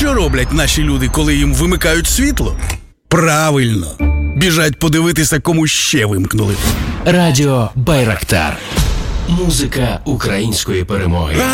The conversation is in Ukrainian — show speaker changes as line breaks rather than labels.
Що роблять наші люди, коли їм вимикають світло? Правильно. Біжать подивитися, кому ще вимкнули.
Радіо Байрактар. Музика української перемоги.